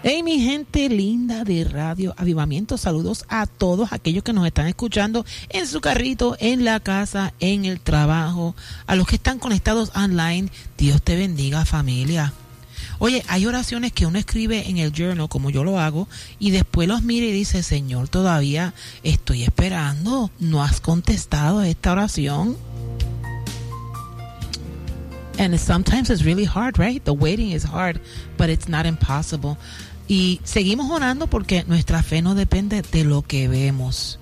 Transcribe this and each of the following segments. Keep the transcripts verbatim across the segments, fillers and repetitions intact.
Hey, mi gente linda de Radio Avivamiento, saludos a todos aquellos que nos están escuchando en su carrito, en la casa, en el trabajo, a los que están conectados online. Dios te bendiga, familia. Oye, hay oraciones que uno escribe en el journal, como yo lo hago, y después los mira y dice, Señor, todavía estoy esperando, no has contestado esta oración. And sometimes it's really hard, right? The waiting is hard, but it's not impossible. Y seguimos orando porque nuestra fe no depende de lo que vemos.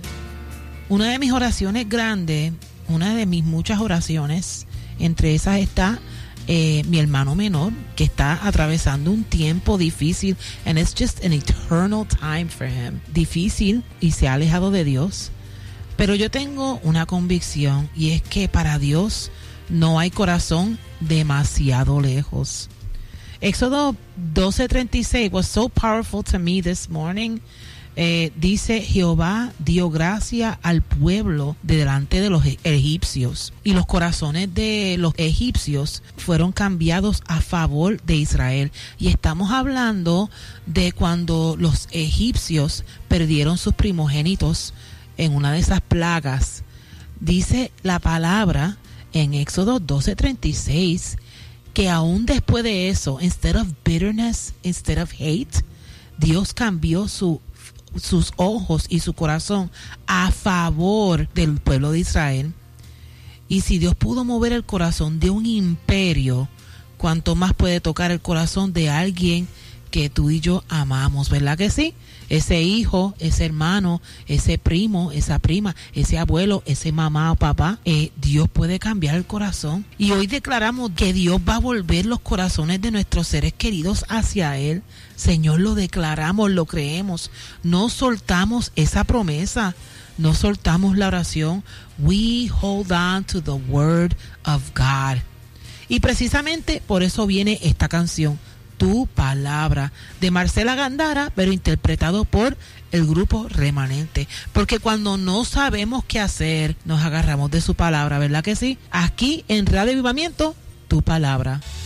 Una de mis oraciones grandes, una de mis muchas oraciones, entre esas está eh, mi hermano menor, que está atravesando un tiempo difícil, and it's just an eternal time for him. Difícil, y se ha alejado de Dios. Pero yo tengo una convicción, y es que para Dios no hay corazón demasiado lejos. Éxodo doce treinta y seis was so powerful to me this morning. Eh, dice, Jehová dio gracia al pueblo de delante de los egipcios, y los corazones de los egipcios fueron cambiados a favor de Israel. Y estamos hablando de cuando los egipcios perdieron sus primogénitos en una de esas plagas. Dice la palabra en Éxodo doce treinta y seis que aún después de eso, instead of bitterness, instead of hate, Dios cambió su, sus ojos y su corazón a favor del pueblo de Israel. Y si Dios pudo mover el corazón de un imperio, ¿cuánto más puede tocar el corazón de alguien que tú y yo amamos? ¿Verdad que sí? Ese hijo, ese hermano, ese primo, esa prima, ese abuelo, ese mamá o papá, eh, Dios puede cambiar el corazón. Y hoy declaramos que Dios va a volver los corazones de nuestros seres queridos hacia Él. Señor, lo declaramos, lo creemos. No soltamos esa promesa, no soltamos la oración. We hold on to the word of God. Y precisamente por eso viene esta canción, Tu Palabra, de Marcela Gandara, pero interpretado por el grupo Remanente. Porque cuando no sabemos qué hacer, nos agarramos de su palabra, ¿verdad que sí? Aquí en Radio Avivamiento, Tu Palabra.